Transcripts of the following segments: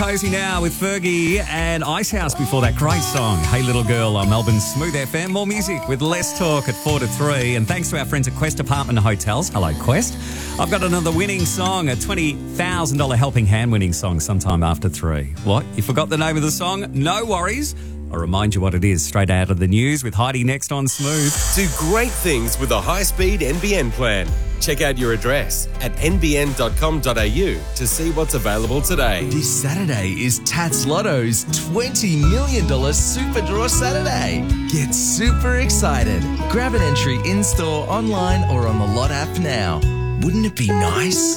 Cozy now with Fergie and Icehouse before that great song, Hey Little Girl on Melbourne's Smooth FM. More music with less talk at 4 to 3. And thanks to our friends at Quest Apartment Hotels. Hello, Quest. I've got another winning song, a $20,000 helping hand winning song sometime after 3. What? You forgot the name of the song? No worries. I'll remind you what it is straight out of the news with Heidi next on Smooth. Do great things with a high-speed NBN plan. Check out your address at nbn.com.au to see what's available today. This Saturday is Tats Lotto's $20 million Super Draw Saturday. Get super excited. Grab an entry in-store, online or on the Lot app now. Wouldn't it be nice?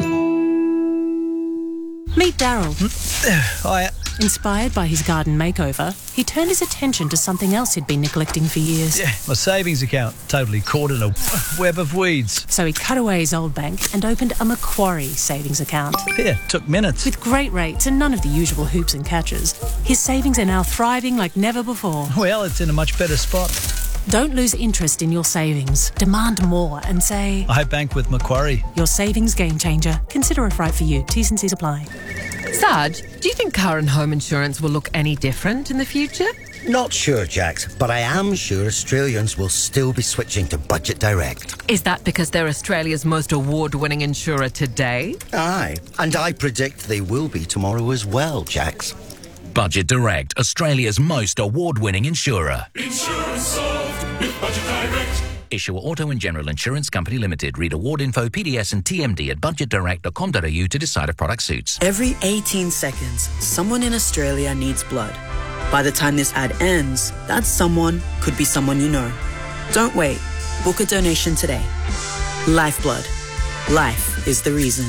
Meet Daryl. Hi. Inspired by his garden makeover, he turned his attention to something else he'd been neglecting for years. Yeah, my savings account totally caught in a web of weeds. So he cut away his old bank and opened a Macquarie savings account. Yeah, took minutes. With great rates and none of the usual hoops and catches, his savings are now thriving like never before. Well, it's in a much better spot. Don't lose interest in your savings. Demand more and say, I bank with Macquarie. Your savings game changer. Consider if right for you. T's and C's apply. Sarge, do you think car and home insurance will look any different in the future? Not sure, Jax, but I am sure Australians will still be switching to Budget Direct. Is that because they're Australia's most award-winning insurer today? Aye, and I predict they will be tomorrow as well, Jax. Budget Direct, Australia's most award-winning insurer. Insurance solved with Budget Direct. Issuer Auto and General Insurance Company Limited. Read award info, PDS and TMD at budgetdirect.com.au to decide if product suits. Every 18 seconds, someone in Australia needs blood. By the time this ad ends, that someone could be someone you know. Don't wait. Book a donation today. Lifeblood. Life is the reason.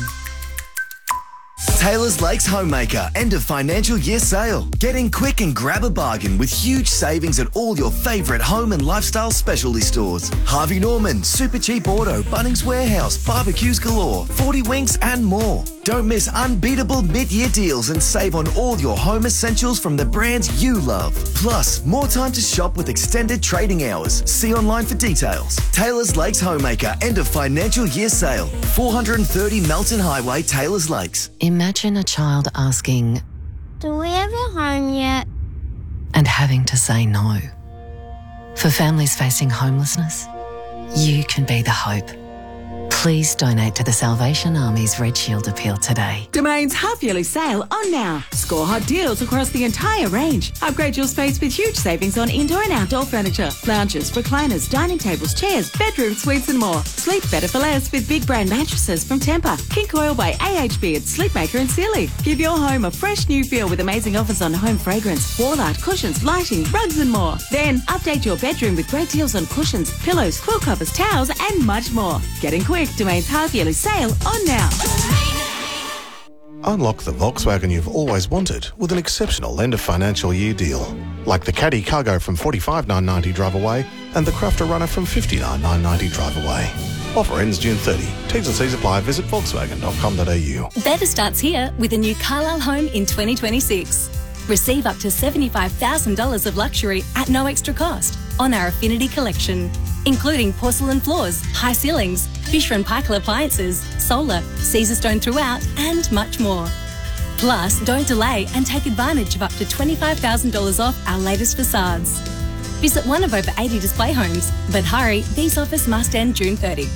Taylor's Lakes Homemaker end of financial year sale. Get in quick and grab a bargain with huge savings at all your favourite home and lifestyle specialty stores. Harvey Norman, Super Cheap Auto, Bunnings Warehouse, barbecues galore, 40 Winks and more. Don't miss unbeatable mid-year deals and save on all your home essentials from the brands you love. Plus, more time to shop with extended trading hours. See online for details. Taylor's Lakes Homemaker end of financial year sale. 430 Melton Highway, Taylor's Lakes. Imagine a child asking, "Do we have a home yet?" and having to say no. For families facing homelessness, you can be the hope. Please donate to the Salvation Army's Red Shield appeal today. Domain's half-yearly sale on now. Score hot deals across the entire range. Upgrade your space with huge savings on indoor and outdoor furniture, lounges, recliners, dining tables, chairs, bedroom suites and more. Sleep better for less with big brand mattresses from Tempur, King Coil by AHB at Sleepmaker and Sealy. Give your home a fresh new feel with amazing offers on home fragrance, wall art, cushions, lighting, rugs and more. Then update your bedroom with great deals on cushions, pillows, quilt covers, towels and much more. Getting quick. Domain's half-yearly sale on now. Unlock the Volkswagen you've always wanted with an exceptional end of financial year deal. Like the Caddy Cargo from $45,990 drive away and the Crafter Runner from $59,990 drive away. Offer ends June 30. T's and C's apply. Visit volkswagen.com.au. Better starts here with a new Carlisle home in 2026. Receive up to $75,000 of luxury at no extra cost on our Affinity collection, including porcelain floors, high ceilings, Fisher & Paykel appliances, solar, Caesarstone throughout, and much more. Plus, don't delay and take advantage of up to $25,000 off our latest facades. Visit one of over 80 display homes, but hurry, these offers must end June 30.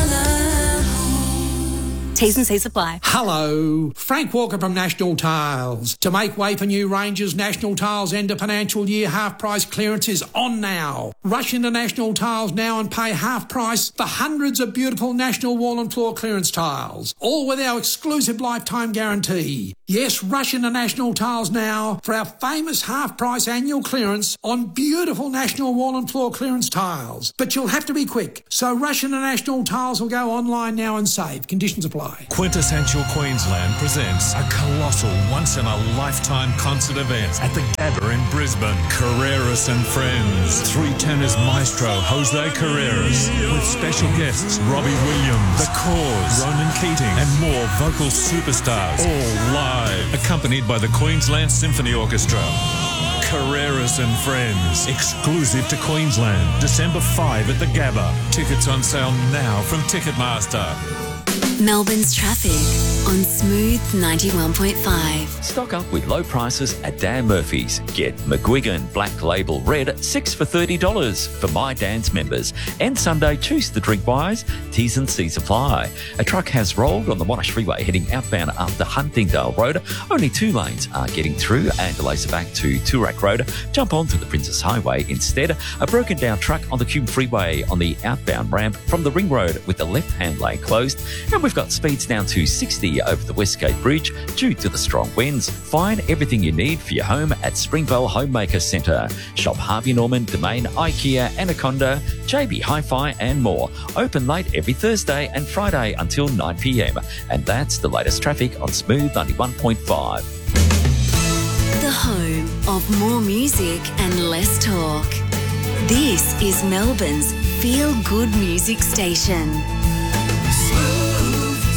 T's and C's apply. Hello, Frank Walker from National Tiles. To make way for new ranges, National Tiles end of financial year half price clearance is on now. Rush into National Tiles now and pay half price for hundreds of beautiful National wall and floor clearance tiles, all with our exclusive lifetime guarantee. Yes, rush into National Tiles now for our famous half price annual clearance on beautiful National wall and floor clearance tiles. But you'll have to be quick, so rush into National Tiles or go online now and save. Conditions apply. Quintessential Queensland presents a colossal once-in-a-lifetime concert event at the Gabba in Brisbane. Carreras and Friends. Three tenors maestro Jose Carreras with special guests Robbie Williams, The Cause, Ronan Keating and more vocal superstars, all live, accompanied by the Queensland Symphony Orchestra. Carreras and Friends, exclusive to Queensland, December 5 at the Gabba. Tickets on sale now from Ticketmaster. Melbourne's traffic on Smooth 91.5. Stock up with low prices at Dan Murphy's. Get McGuigan Black Label Red 6 for $30 for My Dan's members. And Sunday, choose the drink wise. T's and C's apply. A truck has rolled on the Monash Freeway heading outbound after Huntingdale Road. Only 2 lanes are getting through and delays are back to Toorak Road. Jump onto the Princess Highway instead. A broken down truck on the Cume Freeway on the outbound ramp from the Ring Road with the left-hand lane closed. And we've got speeds down to 60 over the Westgate Bridge due to the strong winds. Find everything you need for your home at Springvale Homemaker Centre. Shop Harvey Norman, Domain, IKEA, Anaconda, JB Hi-Fi and more. Open late every Thursday and Friday until 9 p.m. And that's the latest traffic on Smooth 91.5. The home of more music and less talk. This is Melbourne's feel-good music station. Smooth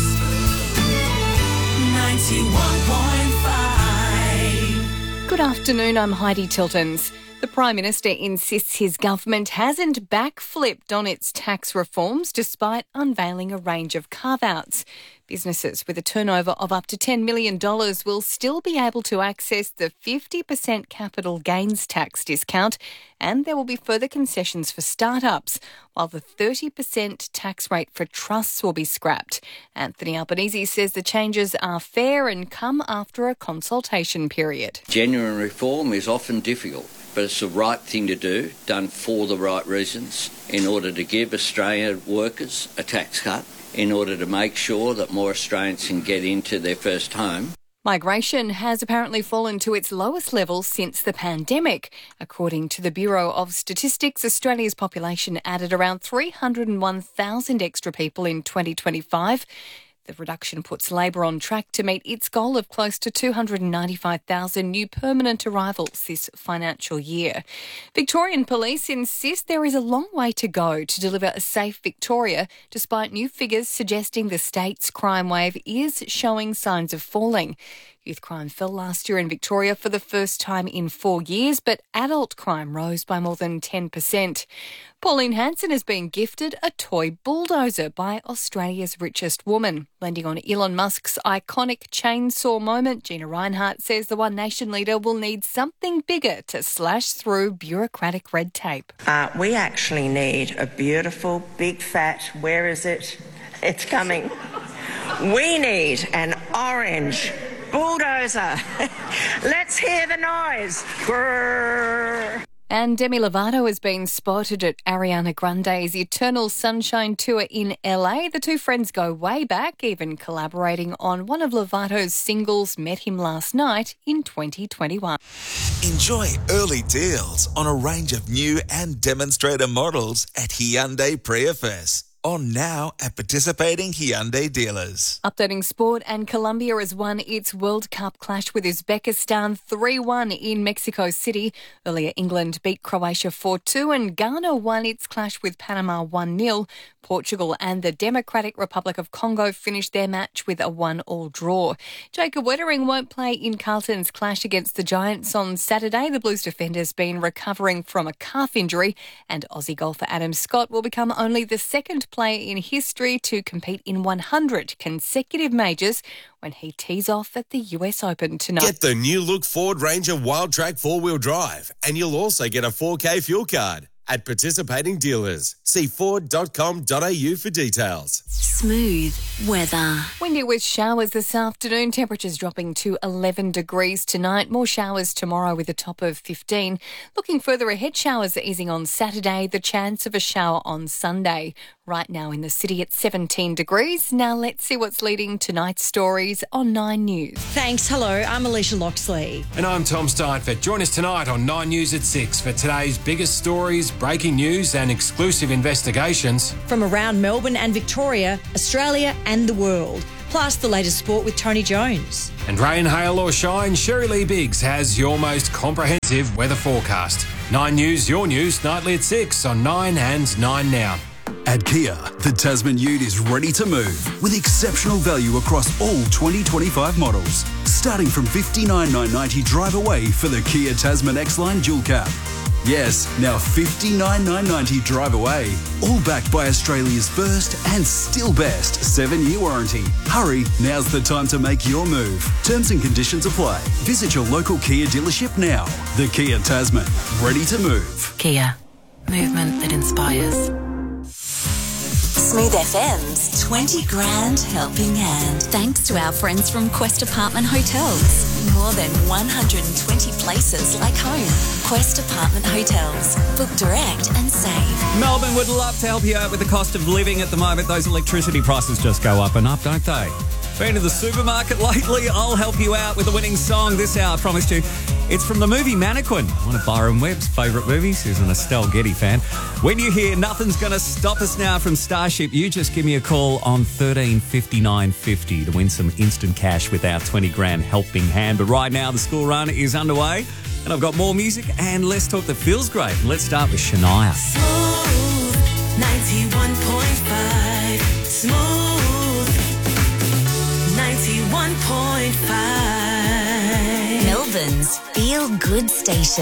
91.5. Good afternoon, I'm Heidi Tiltons. The Prime Minister insists his government hasn't backflipped on its tax reforms despite unveiling a range of carve-outs. Businesses with a turnover of up to $10 million will still be able to access the 50% capital gains tax discount, and there will be further concessions for startups, while the 30% tax rate for trusts will be scrapped. Anthony Albanese says the changes are fair and come after a consultation period. Genuine reform is often difficult, but it's the right thing to do, done for the right reasons, in order to give Australian workers a tax cut, in order to make sure that more Australians can get into their first home. Migration has apparently fallen to its lowest level since the pandemic. According to the Bureau of Statistics, Australia's population added around 301,000 extra people in 2025. The reduction puts Labor on track to meet its goal of close to 295,000 new permanent arrivals this financial year. Victorian police insist there is a long way to go to deliver a safe Victoria, despite new figures suggesting the state's crime wave is showing signs of falling. Youth crime fell last year in Victoria for the first time in 4 years, but adult crime rose by more than 10%. Pauline Hanson has been gifted a toy bulldozer by Australia's richest woman. Lending on Elon Musk's iconic chainsaw moment, Gina Rinehart says the One Nation leader will need something bigger to slash through bureaucratic red tape. We actually need a beautiful, big, fat, where is it? It's coming. We need an orange bulldozer. Let's hear the noise. Grrr. And Demi Lovato has been spotted at Ariana Grande's Eternal Sunshine Tour in LA. The two friends go way back, even collaborating on one of Lovato's singles, Met Him Last Night, in 2021. Enjoy early deals on a range of new and demonstrator models at Hyundai Prius. On now at participating Hyundai dealers. Updating sport, and Colombia has won its World Cup clash with Uzbekistan 3-1 in Mexico City. Earlier, England beat Croatia 4-2 and Ghana won its clash with Panama 1-0. Portugal and the Democratic Republic of Congo finished their match with a 1-1 draw. Jacob Wettering won't play in Carlton's clash against the Giants on Saturday. The Blues defender's been recovering from a calf injury, and Aussie golfer Adam Scott will become only the second player in history to compete in 100 consecutive majors when he tees off at the US Open tonight. Get the new look Ford Ranger Wild Track 4-wheel drive, and you'll also get a 4K fuel card at participating dealers. See Ford.com.au for details. Smooth weather. Windy with showers this afternoon. Temperatures dropping to 11 degrees tonight. More showers tomorrow with a top of 15. Looking further ahead, showers are easing on Saturday. The chance of a shower on Sunday. Right now in the city at 17 degrees. Now let's see what's leading tonight's stories on 9 News. Thanks. Hello, I'm Alicia Loxley. And I'm Tom Steinfeld. Join us tonight on 9 News at 6 for today's biggest stories, breaking news and exclusive investigations. From around Melbourne and Victoria, Australia and the world. Plus the latest sport with Tony Jones. And rain, hail or shine, Sherry Lee Biggs has your most comprehensive weather forecast. 9 News, your news, nightly at 6 on 9 and 9 Now. At Kia, the Tasman Ute is ready to move with exceptional value across all 2025 models. Starting from $59,990 drive away for the Kia Tasman X-Line Dual Cab. Yes, now $59,990 drive away. All backed by Australia's first and still best 7-year warranty. Hurry, now's the time to make your move. Terms and conditions apply. Visit your local Kia dealership now. The Kia Tasman, ready to move. Kia, movement that inspires. Smooth FM's 20 grand helping hand. Thanks to our friends from Quest Apartment Hotels. More than 120 places like home. Quest Apartment Hotels. Book direct and save. Melbourne would love to help you out with the cost of living at the moment. Those electricity prices just go up and up, don't they? Been to the supermarket lately? I'll help you out with the winning song this hour, I promised you. It's from the movie Mannequin, one of Byron Webb's favourite movies. He's an Estelle Getty fan. When you hear Nothing's Gonna Stop Us Now from Starship, you just give me a call on 135950 to win some instant cash with our 20 grand helping hand. But right now, the school run is underway, and I've got more music and less talk that feels great. Let's start with Shania. Smooth 91.5. Smooth 91.5. Melbourne's Feel Good Station.